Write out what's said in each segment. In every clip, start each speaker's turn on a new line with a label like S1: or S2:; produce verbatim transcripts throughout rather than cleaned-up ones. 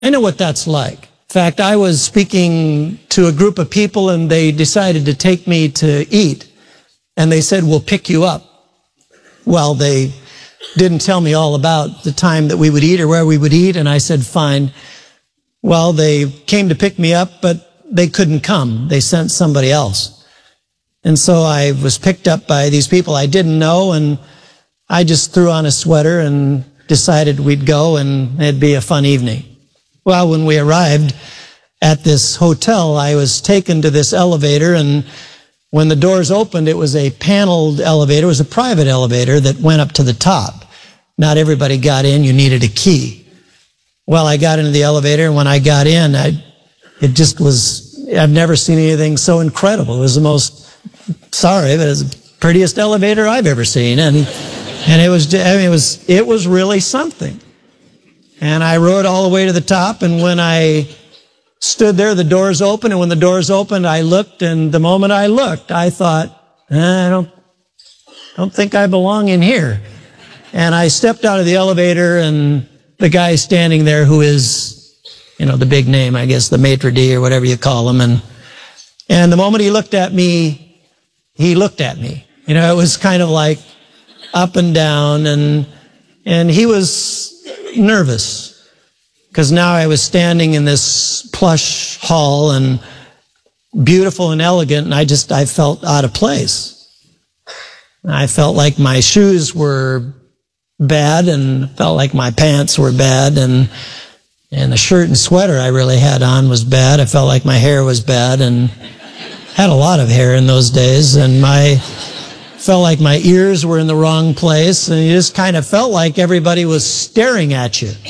S1: I know what that's like. In fact, I was speaking to a group of people and they decided to take me to eat. And they said, we'll pick you up. Well, they didn't tell me all about the time that we would eat or where we would eat. And I said, fine. Well, they came to pick me up, but they couldn't come. They sent somebody else. And so I was picked up by these people I didn't know, and I just threw on a sweater and decided we'd go and it'd be a fun evening. Well, when we arrived at this hotel, I was taken to this elevator, and when the doors opened, it was a paneled elevator. It was a private elevator that went up to the top. Not everybody got in. You needed a key. Well, I got into the elevator, and when I got in, I, it just was, I've never seen anything so incredible. It was the most, sorry, but it was the prettiest elevator I've ever seen. And, and it was, I mean, it was, it was really something. And I rode all the way to the top, and when I stood there, the doors opened, and when the doors opened, I looked, and the moment I looked, I thought, eh, I don't, don't think I belong in here. And I stepped out of the elevator, and the guy standing there who is, you know, the big name, I guess, the maitre d' or whatever you call him, and, and the moment he looked at me, he looked at me. You know, it was kind of like up and down, and, and he was nervous, because now I was standing in this plush hall and beautiful and elegant, and I just, I felt out of place. I felt like my shoes were bad, and felt like my pants were bad, and and the shirt and sweater I really had on was bad. I felt like my hair was bad, and had a lot of hair in those days, and my felt like my ears were in the wrong place, and you just kind of felt like everybody was staring at you.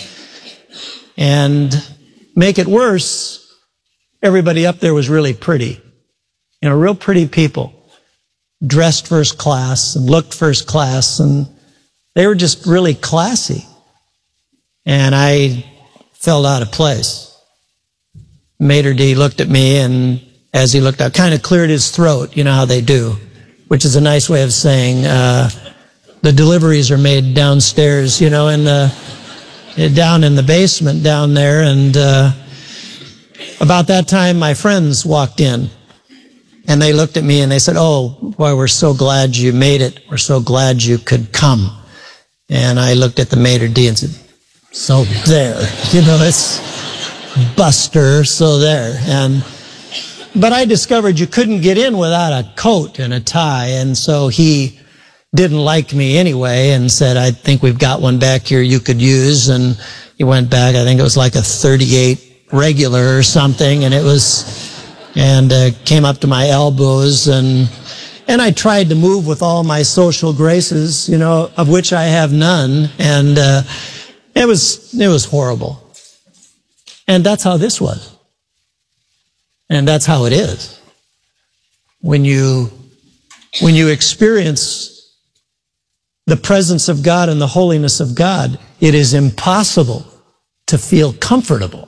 S1: And make it worse, everybody up there was really pretty. You know, real pretty people, dressed first class and looked first class, and they were just really classy. And I felt out of place. Maitre d' looked at me, and as he looked out, kind of cleared his throat, you know how they do, which is a nice way of saying, uh, the deliveries are made downstairs, you know, in the, down in the basement down there. And uh, about that time, my friends walked in, and they looked at me and they said, oh, boy, we're so glad you made it. We're so glad you could come. And I looked at the maitre d' and said, so there, you know, it's Buster, so there. And but I discovered you couldn't get in without a coat and a tie, and so he didn't like me anyway and said, I think we've got one back here you could use. And he went back, I think it was like a thirty-eight regular or something, and it was, and uh, came up to my elbows, and and I tried to move with all my social graces, you know, of which I have none, and uh, it was, it was horrible. And that's how this was. And that's how it is. When you, when you experience the presence of God and the holiness of God, it is impossible to feel comfortable.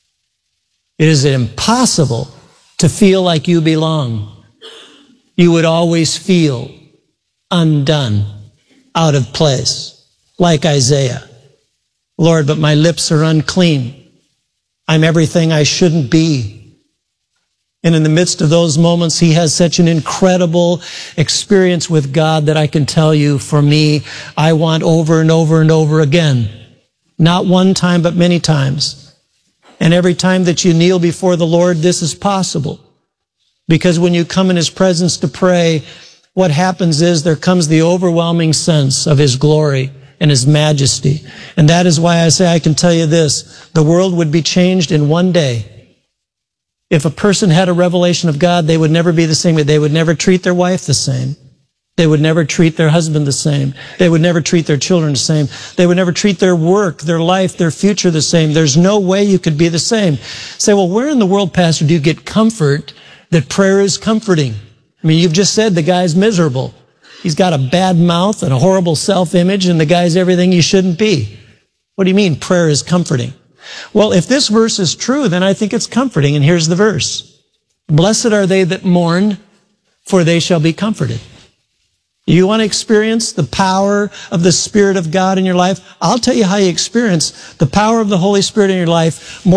S1: It is impossible to feel like you belong. You would always feel undone, out of place, like Isaiah. Lord, but my lips are unclean. I'm everything I shouldn't be. And in the midst of those moments, he has such an incredible experience with God that I can tell you, for me, I want over and over and over again. Not one time, but many times. And every time that you kneel before the Lord, this is possible. Because when you come in his presence to pray, what happens is there comes the overwhelming sense of his glory and his majesty. And that is why I say I can tell you this, the world would be changed in one day. If a person had a revelation of God, they would never be the same. They would never treat their wife the same. They would never treat their husband the same. They would never treat their children the same. They would never treat their work, their life, their future the same. There's no way you could be the same. Say, well, where in the world, Pastor, do you get comfort that prayer is comforting? I mean, you've just said the guy's miserable. He's got a bad mouth and a horrible self-image, and the guy's everything he shouldn't be. What do you mean prayer is comforting? Well, if this verse is true, then I think it's comforting, and here's the verse. Blessed are they that mourn, for they shall be comforted. You want to experience the power of the Spirit of God in your life? I'll tell you how you experience the power of the Holy Spirit in your life.